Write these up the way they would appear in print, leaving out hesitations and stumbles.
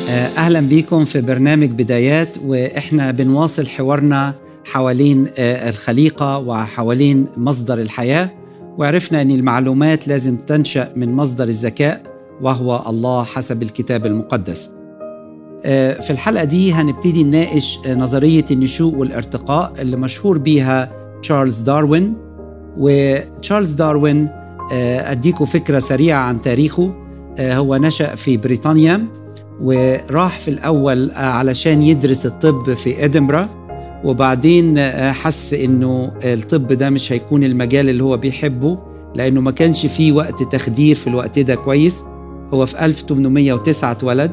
أهلا بيكم في برنامج بدايات، وإحنا بنواصل حوارنا حوالين الخليقة وحوالين مصدر الحياة. وعرفنا أن المعلومات لازم تنشأ من مصدر الذكاء وهو الله حسب الكتاب المقدس. في الحلقة دي هنبتدي نناقش نظرية النشوء والارتقاء اللي مشهور بيها تشارلز داروين. وتشارلز داروين أديكم فكرة سريعة عن تاريخه. هو نشأ في بريطانيا، وراح في الأول علشان يدرس الطب في إدنبرا، وبعدين حس إنه الطب ده مش هيكون المجال اللي هو بيحبه، لأنه ما كانش فيه وقت تخدير في الوقت ده كويس. هو في 1809 اتولد،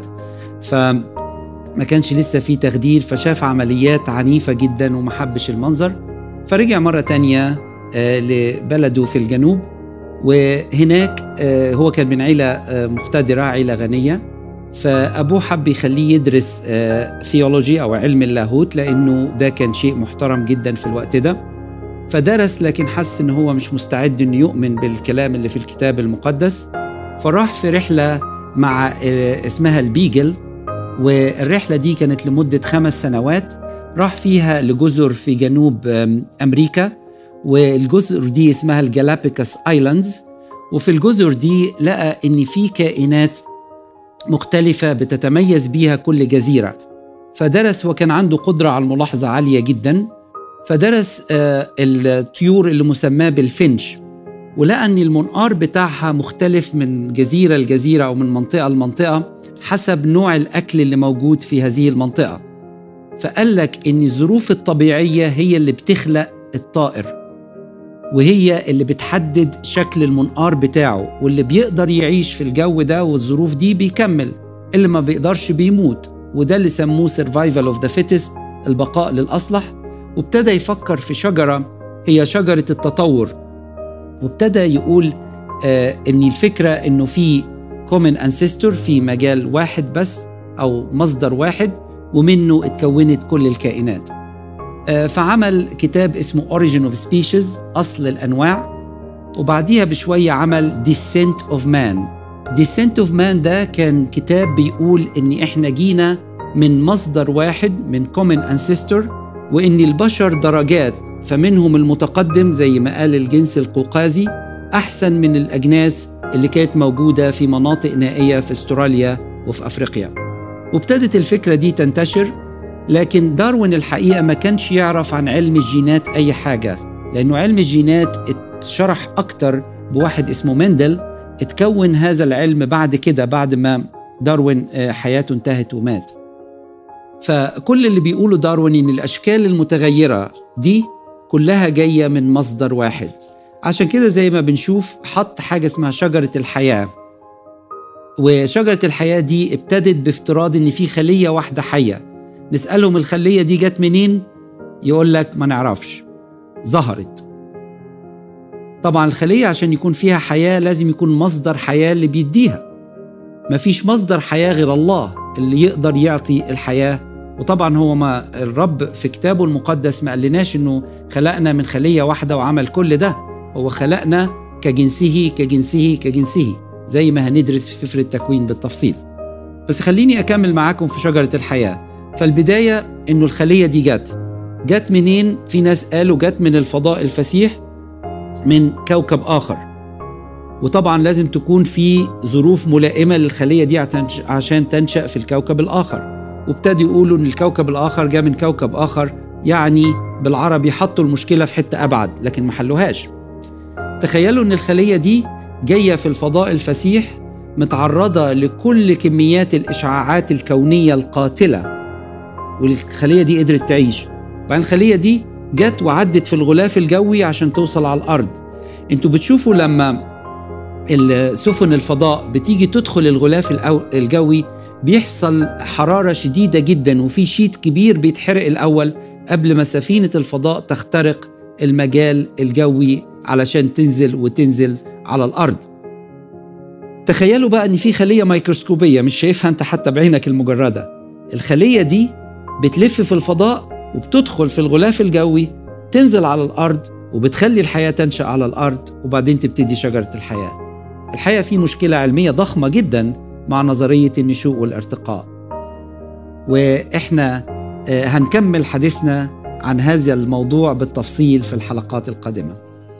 فما كانش لسه فيه تخدير، فشاف عمليات عنيفة جدا وما حبش المنظر، فرجع مرة تانية لبلده في الجنوب. وهناك هو كان من عيلة مقتدرة، عيلة غنية، فأبوه حب يخليه يدرس ثيولوجي أو علم اللاهوت، لأنه ده كان شيء محترم جدا في الوقت ده. فدرس، لكن حس إنه هو مش مستعد إنه يؤمن بالكلام اللي في الكتاب المقدس، فراح في رحلة مع اسمها البيجل. والرحلة دي كانت لمدة 5 سنوات، راح فيها لجزر في جنوب أمريكا، والجزر دي اسمها الجالاباجوس آيلاندز. وفي الجزر دي لقى إن في كائنات مختلفة بتتميز بيها كل جزيرة. فدرس، وكان عنده قدرة على الملاحظة عالية جدا، فدرس الطيور اللي مسماه بالفنش، ولقى أن المنقار بتاعها مختلف من جزيرة لجزيرة أو من منطقة لمنطقة حسب نوع الأكل اللي موجود في هذه المنطقة. فقال لك أن الظروف الطبيعية هي اللي بتخلق الطائر، وهي اللي بتحدد شكل المنقار بتاعه، واللي بيقدر يعيش في الجو ده والظروف دي بيكمل، اللي ما بيقدرش بيموت. وده اللي سموه survival of the fittest، البقاء للأصلح. وابتدى يفكر في شجرة هي شجرة التطور، وابتدى يقول ان الفكرة انه في common ancestor، في مجال واحد بس او مصدر واحد، ومنه اتكونت كل الكائنات. فعمل كتاب اسمه Origin of Species، أصل الأنواع. وبعديها بشوية عمل Descent of Man. Descent of Man ده كان كتاب بيقول إن إحنا جينا من مصدر واحد، من common ancestor، وإن البشر درجات، فمنهم المتقدم زي ما قال الجنس القوقازي أحسن من الأجناس اللي كانت موجودة في مناطق نائية في استراليا وفي أفريقيا. وابتدت الفكرة دي تنتشر، لكن داروين الحقيقة ما كانش يعرف عن علم الجينات أي حاجة، لأنه علم الجينات اتشرح أكتر بواحد اسمه مندل. اتكون هذا العلم بعد كده، بعد ما داروين حياته انتهت ومات. فكل اللي بيقوله داروين إن الأشكال المتغيرة دي كلها جاية من مصدر واحد. عشان كده زي ما بنشوف حط حاجة اسمها شجرة الحياة. وشجرة الحياة دي ابتدت بافتراض إن في خلية واحدة حية. نسألهم الخلية دي جت منين؟ يقول لك ما نعرفش، ظهرت. طبعا الخلية عشان يكون فيها حياة لازم يكون مصدر حياة اللي بيديها. مفيش مصدر حياة غير الله اللي يقدر يعطي الحياة. وطبعا هو ما الرب في كتابه المقدس ما قالناش انه خلقنا من خلية واحدة وعمل كل ده. هو خلقنا كجنسه كجنسه كجنسه، زي ما هندرس في سفر التكوين بالتفصيل. بس خليني أكمل معاكم في شجرة الحياة. فالبداية إنه الخلية دي جت منين؟ في ناس قالوا جت من الفضاء الفسيح، من كوكب آخر. وطبعا لازم تكون في ظروف ملائمة للخلية دي عشان تنشأ في الكوكب الآخر. وابتدوا يقولوا إن الكوكب الآخر جاء من كوكب آخر، يعني بالعربي حطوا المشكلة في حتة أبعد، لكن ما حلوهاش. تخيلوا إن الخلية دي جاية في الفضاء الفسيح، متعرضة لكل كميات الإشعاعات الكونية القاتلة، والخلية دي قدرت تعيش. بعد الخلية دي جت وعدت في الغلاف الجوي عشان توصل على الأرض. انتوا بتشوفوا لما السفن الفضاء بتيجي تدخل الغلاف الجوي بيحصل حرارة شديدة جدا، وفي شيت كبير بيتحرق الأول قبل ما سفينة الفضاء تخترق المجال الجوي علشان تنزل على الأرض. تخيلوا بقى ان في خلية ميكروسكوبية مش شايفها انت حتى بعينك المجردة. الخلية دي بتلف في الفضاء وبتدخل في الغلاف الجوي، تنزل على الأرض، وبتخلي الحياة تنشأ على الأرض، وبعدين تبتدي شجرة الحياة. الحقيقة في مشكلة علمية ضخمة جدا مع نظرية النشوء والارتقاء. وإحنا هنكمل حديثنا عن هذا الموضوع بالتفصيل في الحلقات القادمة.